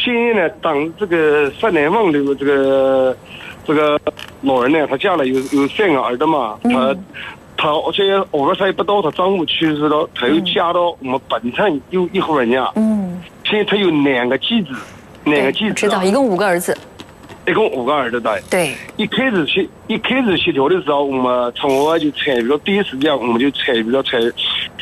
前年呢，当这个3年房的这个老人呢，他家里有3个儿子嘛，他而且20岁不到，他丈夫去世了，他又嫁到我们本城有一户人家，现在他有2个继子， 知道，一共5个儿子。 一共5个儿子的。 对， 一开始协调的时候，我们从外就参与了，第一时间我们就参与了